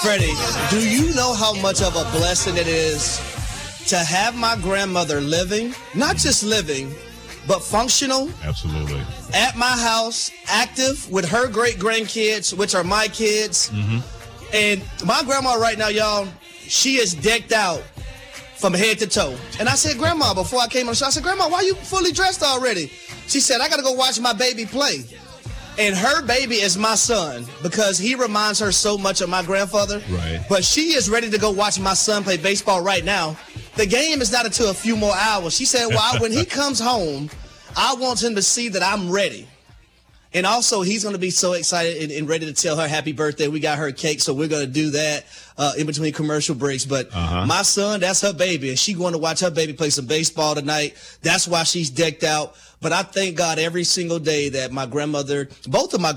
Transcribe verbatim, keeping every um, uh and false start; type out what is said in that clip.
Freddie, do you know how much of a blessing it is to have my grandmother living, not just living, but functional? Absolutely. At my house, active with her great grandkids, which are my kids. Mm-hmm. And my grandma right now, y'all, she is decked out from head to toe. And I said, Grandma, before I came on the show, I said, Grandma, why are you fully dressed already? She said, I got to go watch my baby play. And her baby is my son because he reminds her so much of my grandfather. Right. But she is ready to go watch my son play baseball right now. The game is not until a few more hours. She said, well, when he comes home, I want him to see that I'm ready. And also, he's going to be so excited and, and ready to tell her happy birthday. We got her cake, so we're going to do that uh, in between commercial breaks. But uh-huh. my son, that's her baby, and she's going to watch her baby play some baseball tonight. That's why she's decked out. But I thank God every single day that my grandmother, both of my